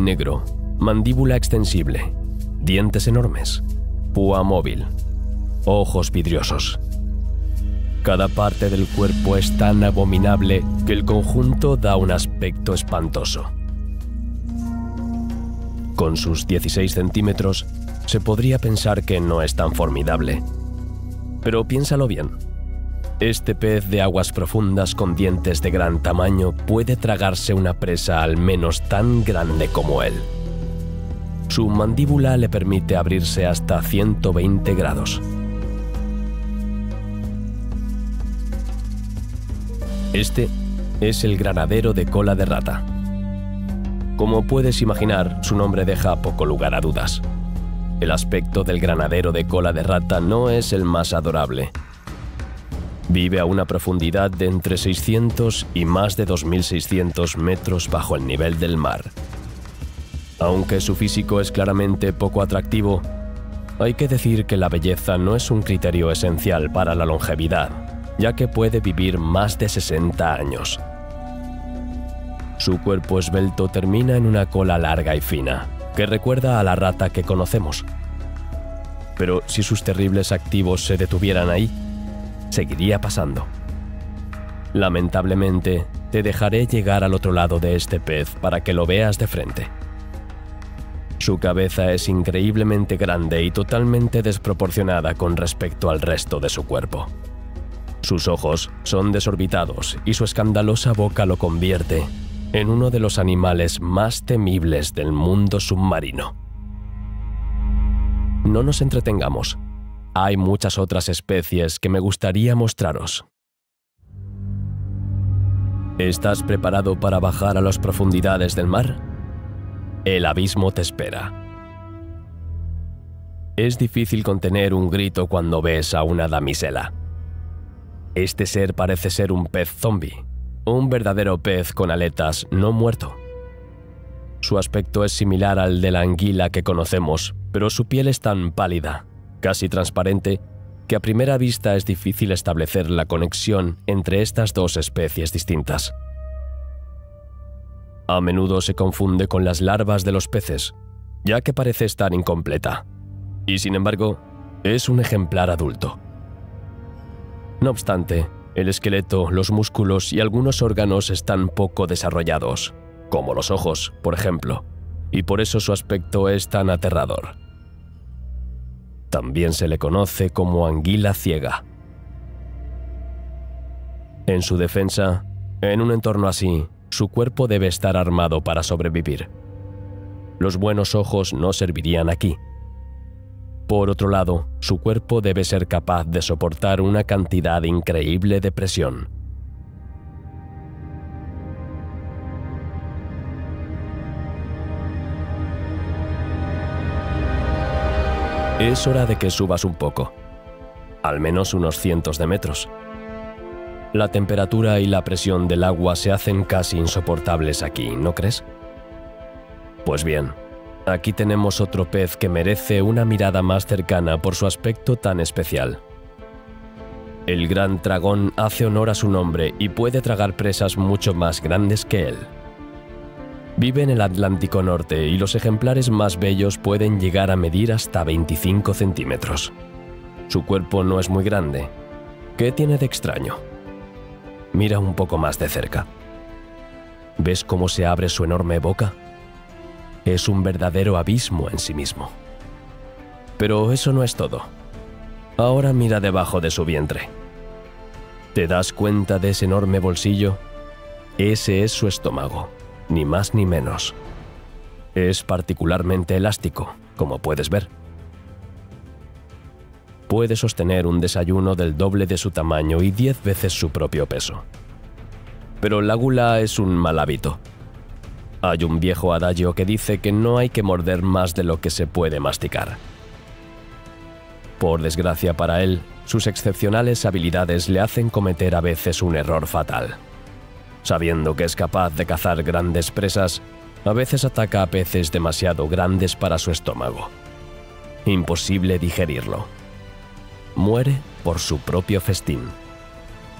negro, mandíbula extensible, dientes enormes, púa móvil, ojos vidriosos. Cada parte del cuerpo es tan abominable que el conjunto da un aspecto espantoso. Con sus 16 centímetros, se podría pensar que no es tan formidable. Pero piénsalo bien. Este pez de aguas profundas con dientes de gran tamaño puede tragarse una presa al menos tan grande como él. Su mandíbula le permite abrirse hasta 120 grados. Este es el granadero de cola de rata. Como puedes imaginar, su nombre deja poco lugar a dudas. El aspecto del granadero de cola de rata no es el más adorable. Vive a una profundidad de entre 600 y más de 2.600 metros bajo el nivel del mar. Aunque su físico es claramente poco atractivo, hay que decir que la belleza no es un criterio esencial para la longevidad, ya que puede vivir más de 60 años. Su cuerpo esbelto termina en una cola larga y fina, que recuerda a la rata que conocemos. Pero si sus terribles activos se detuvieran ahí, seguiría pasando. Lamentablemente, te dejaré llegar al otro lado de este pez para que lo veas de frente. Su cabeza es increíblemente grande y totalmente desproporcionada con respecto al resto de su cuerpo. Sus ojos son desorbitados y su escandalosa boca lo convierte en uno de los animales más temibles del mundo submarino. No nos entretengamos. Hay muchas otras especies que me gustaría mostraros. ¿Estás preparado para bajar a las profundidades del mar? El abismo te espera. Es difícil contener un grito cuando ves a una damisela. Este ser parece ser un pez zombi, un verdadero pez con aletas no muerto. Su aspecto es similar al de la anguila que conocemos, pero su piel es tan pálida, casi transparente, que a primera vista es difícil establecer la conexión entre estas dos especies distintas. A menudo se confunde con las larvas de los peces, ya que parece estar incompleta, y sin embargo, es un ejemplar adulto. No obstante, el esqueleto, los músculos y algunos órganos están poco desarrollados, como los ojos, por ejemplo, y por eso su aspecto es tan aterrador. También se le conoce como anguila ciega. En su defensa, en un entorno así, su cuerpo debe estar armado para sobrevivir. Los buenos ojos no servirían aquí. Por otro lado, su cuerpo debe ser capaz de soportar una cantidad increíble de presión. Es hora de que subas un poco, al menos unos cientos de metros. La temperatura y la presión del agua se hacen casi insoportables aquí, ¿no crees? Pues bien, aquí tenemos otro pez que merece una mirada más cercana por su aspecto tan especial. El gran dragón hace honor a su nombre y puede tragar presas mucho más grandes que él. Vive en el Atlántico Norte y los ejemplares más bellos pueden llegar a medir hasta 25 centímetros. Su cuerpo no es muy grande. ¿Qué tiene de extraño? Mira un poco más de cerca. ¿Ves cómo se abre su enorme boca? Es un verdadero abismo en sí mismo. Pero eso no es todo. Ahora mira debajo de su vientre. ¿Te das cuenta de ese enorme bolsillo? Ese es su estómago, ni más ni menos. Es particularmente elástico, como puedes ver. Puede sostener un desayuno del doble de su tamaño y 10 veces su propio peso. Pero la gula es un mal hábito. Hay un viejo adagio que dice que no hay que morder más de lo que se puede masticar. Por desgracia para él, sus excepcionales habilidades le hacen cometer a veces un error fatal. Sabiendo que es capaz de cazar grandes presas, a veces ataca a peces demasiado grandes para su estómago. Imposible digerirlo. Muere por su propio festín.